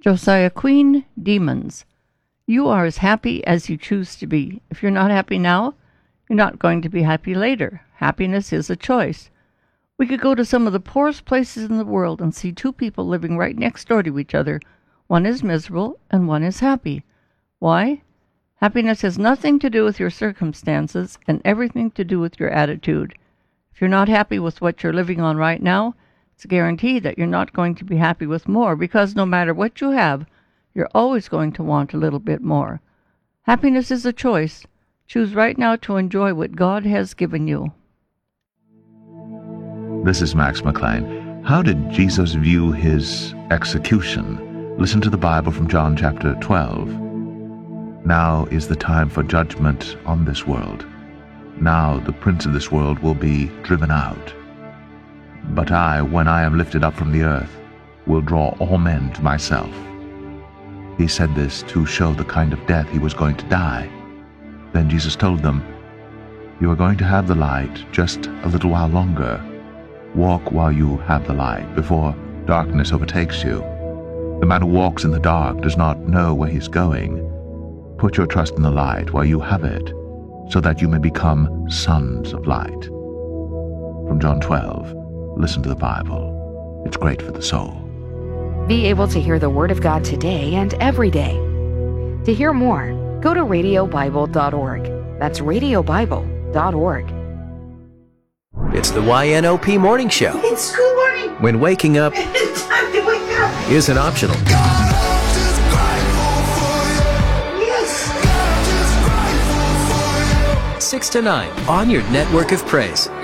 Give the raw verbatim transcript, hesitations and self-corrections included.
Josiah Queen, Demons. You are as happy as you choose to be. If you're not happy now, you're not going to be happy later. Happiness is a choice. We could go to some of the poorest places in the world and see two people living right next door to each other. One is miserable and one is happy. Why? Happiness has nothing to do with your circumstances and everything to do with your attitude. If you're not happy with what you're living on right now, it's a guarantee that you're not going to be happy with more, because no matter what you have, you're always going to want a little bit more. Happiness is a choice. Choose right now to enjoy what God has given you. This is Max McLean. How did Jesus view his execution? Listen to the Bible from John chapter twelve. Now is the time for judgment on this world. Now the prince of this world will be driven out. But I, when I am lifted up from the earth, will draw all men to myself. He said this to show the kind of death he was going to die. Then Jesus told them, "You are going to have the light just a little while longer. Walk while you have the light, before darkness overtakes you. The man who walks in the dark does not know where he's going. Put your trust in the light while you have it, so that you may become sons of light." From John twelve, listen to the Bible. It's great for the soul. Be able to hear the Word of God today and every day. To hear more, go to radio bible dot org. That's radio bible dot org. It's the Y N O P Morning Show. It's school morning. When waking up It's time to wake up. isn't optional. Yes. six to nine on your network of praise.